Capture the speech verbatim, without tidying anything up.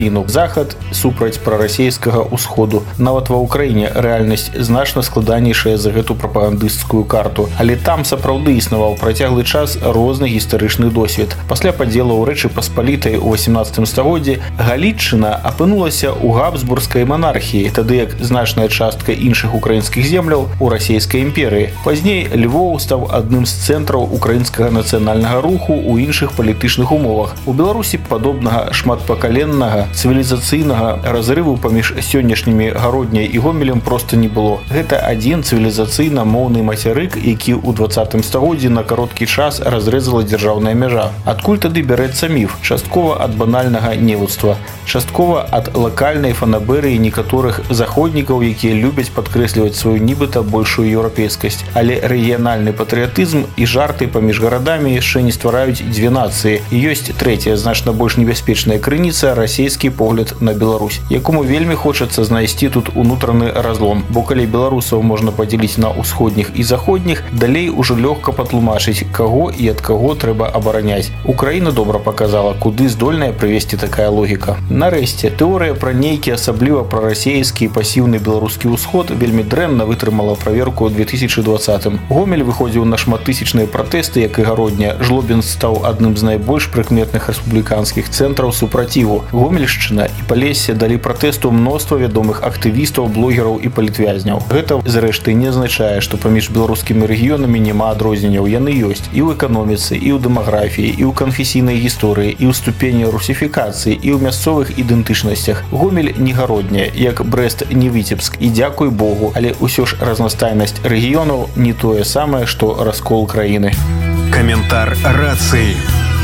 Украіну. Захад супраць прарасійскага ўсходу. Нават ва ўкраіне рэальнасць значна складанейшая за гэту прапагандысцкую карту. Але там сапраўды існаваў працяглы час розны гістарычны досвед. Пасля падзелаў Рэчы Паспалітай у васямнаццатым стагоддзі Галічына апынулася ў габсбургскай манархіі, тады як значная частка іншых украінскіх земляў у расійскай імперыі. Пазней Львоў стаў адным з цэнтраў украінскага нацыянальнага руху ў іншых палітычных умовах. У Беларусі падобнага шматпакаленнага цывілізацыйнага разрыву паміж сённяшнімі Гародняй і Гомелем проста не было. Гэта адзін цывілізацыйна-моўны мацярык, які ў дваццатым стагоддзі на кароткі час разрэзала дзяржаўная мяжа. Адкуль тады бярэцца міф? Часткова ад банальнага невуцтва, часткова ад лакальнай фанабэрыі некаторых заходнікаў, якія любяць падкрэсліваць сваю нібыта большую еўрапейскасць. Але рэгіянальны патрыятызм і жарты паміж гарадамі яшчэ не ствараюць дзве нацыі. І ёсць трэцяя, значна больш небяспечная крыніца – расійскі погляд на Беларусь, якому вельмі хочацца знайсці тут унутраны разлом. Бо калі беларусаў можна падзеліць на ўсходніх і заходніх, далей ужо лёгка патлумачыць, каго і ад каго трэба абараняць. Украіна добра паказала, куды здольная прывесці такая логіка. Нарэшце, тэорыя пра нейкі асабліва прарасійскі і пасіўны беларускі ўсход вельмі дрэнна вытрымала праверку ў две тысячы дваццатым. Гомель выходзіў на шматтысячныя пратэсты, як і Гародня. Жлобін стаў адным з найбольш прыкметных рэспубліканскіх цэнтраў супраціву. Гомельшчына і Палессе далі пратэсту мноства вядомых актывістаў, блогераў і палітвязняў. Гэта, зрэшты, не азначае, што паміж беларускімі рэгіёнамі няма адрозненняў. Яны ёсць і ў эканоміцы, і ў дэмаграфіі, і ў канфесійнай гісторыі, і ў ступені русіфікацыі, і ў мясцовых ідэнтычнасцях. Гомель не Гародня, як Брэст не Віцебск. І дзякуй Богу, але ўсё ж разнастайнасць рэгіёнаў не тое самае, што раскол краіны. Каментар рацыі.